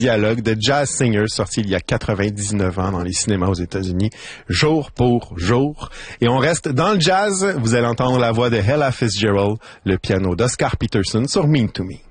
dialogue de Jazz Singer sorti il y a 99 ans dans les cinémas aux États-Unis, jour pour jour. Et on reste dans le jazz. Vous allez entendre la voix de Ella Fitzgerald, le piano d'Oscar Peterson sur Mean to Me.